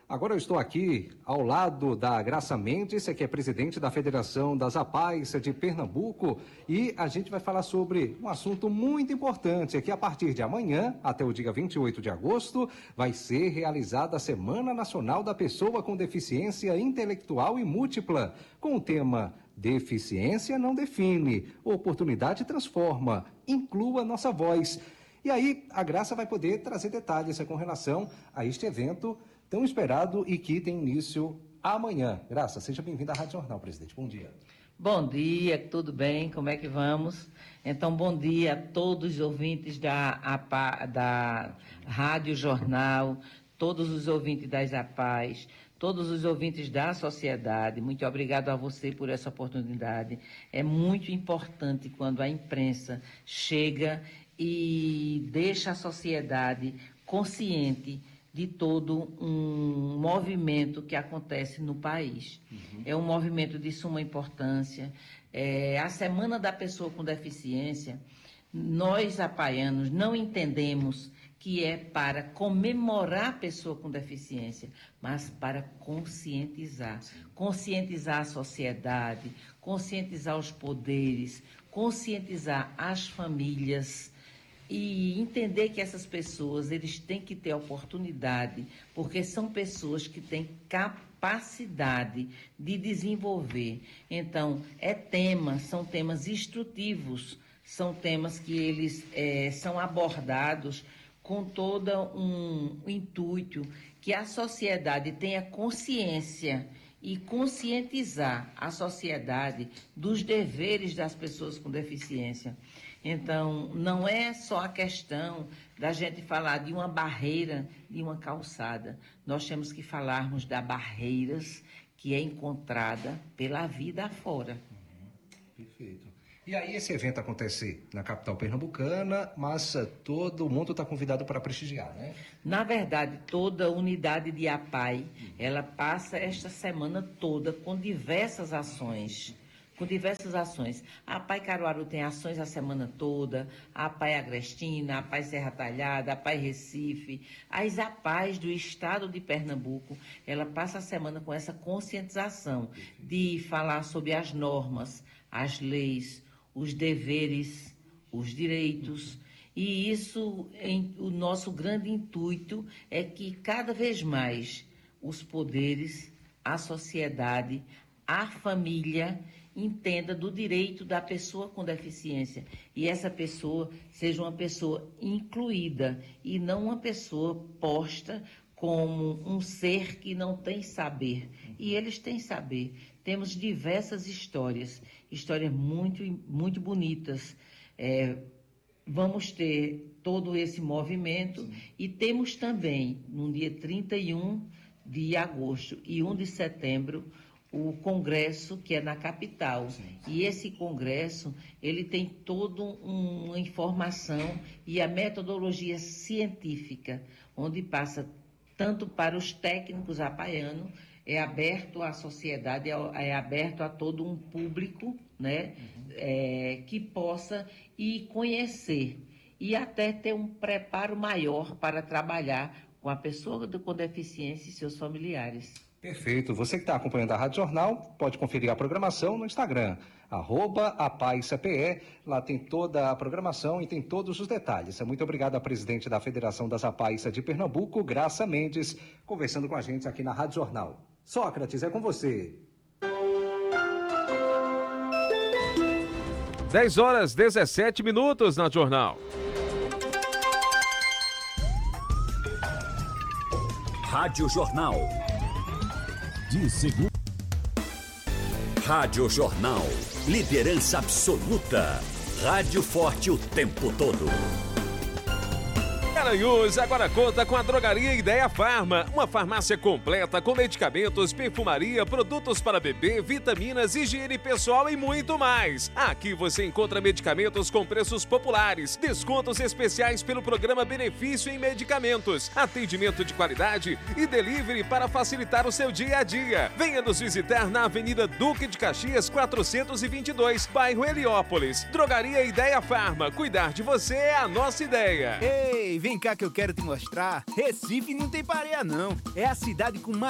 Agora eu estou aqui ao lado da Graça Mendes, que é presidente da Federação das APAES de Pernambuco, e a gente vai falar sobre um assunto muito importante, que a partir de amanhã, até o dia 28 de agosto, vai ser realizada a Semana Nacional da Pessoa com Deficiência Intelectual e Múltipla, com o tema Deficiência não define, oportunidade transforma, inclua nossa voz. E aí a Graça vai poder trazer detalhes com relação a este evento tão esperado e que tem início amanhã. Graça, seja bem-vinda à Rádio Jornal, presidente. Bom dia. Bom dia, tudo bem? Como é que vamos? Então, bom dia a todos os ouvintes da Rádio Jornal, todos os ouvintes das APAES, todos os ouvintes da sociedade. Muito obrigado a você por essa oportunidade. É muito importante quando a imprensa chega e deixa a sociedade consciente de todo um movimento que acontece no país. É um movimento de suma importância. A Semana da Pessoa com Deficiência, nós, apaianos, não entendemos que é para comemorar a pessoa com deficiência, mas para conscientizar. Conscientizar a sociedade, conscientizar os poderes, conscientizar as famílias, e entender que essas pessoas, eles têm que ter oportunidade, porque são pessoas que têm capacidade de desenvolver. Então, são temas instrutivos, são temas que eles são abordados com todo um intuito que a sociedade tenha consciência e conscientizar a sociedade dos deveres das pessoas com deficiência. Então, não é só a questão da gente falar de uma barreira, de uma calçada. Nós temos que falarmos das barreiras que é encontrada pela vida afora. Perfeito. E aí esse evento acontece na capital pernambucana, mas todo mundo está convidado para prestigiar, né? Na verdade, toda unidade de APAE, ela passa esta semana toda com diversas ações. A APAE Caruaru tem ações a semana toda, a APAE Agrestina, a APAE Serra Talhada, a APAE Recife. As APAEs do estado de Pernambuco, ela passa a semana com essa conscientização de falar sobre as normas, as leis, os deveres, os direitos. E isso, o nosso grande intuito é que cada vez mais os poderes, a sociedade, a família entenda do direito da pessoa com deficiência e essa pessoa seja uma pessoa incluída e não uma pessoa posta como um ser que não tem saber. E eles têm saber. Temos diversas histórias muito, muito bonitas. Vamos ter todo esse movimento e temos também, no dia 31 de agosto e 1 de setembro, o congresso que é na capital. E esse congresso, ele tem toda uma informação e a metodologia científica, onde passa tanto para os técnicos apaianos, é aberto à sociedade, é aberto a todo um público, né, que possa ir conhecer e até ter um preparo maior para trabalhar com a pessoa com deficiência e seus familiares. Perfeito. Você que está acompanhando a Rádio Jornal, pode conferir a programação no Instagram, @APAESCPE. Lá tem toda a programação e tem todos os detalhes. Muito obrigado à presidente da Federação das APAES de Pernambuco, Graça Mendes, conversando com a gente aqui na Rádio Jornal. Sócrates, é com você. 10h17 na Jornal. Rádio Jornal. De segunda. Rádio Jornal. Liderança absoluta. Rádio forte o tempo todo. Garanhuns agora conta com a Drogaria Ideia Farma, uma farmácia completa com medicamentos, perfumaria, produtos para bebê, vitaminas, higiene pessoal e muito mais. Aqui você encontra medicamentos com preços populares, descontos especiais pelo programa Benefício em Medicamentos, atendimento de qualidade e delivery para facilitar o seu dia a dia. Venha nos visitar na Avenida Duque de Caxias 422, bairro Heliópolis. Drogaria Ideia Farma, cuidar de você é a nossa ideia. Ei, vem Vem cá que eu quero te mostrar. Recife não tem pareia, não. É a cidade com mais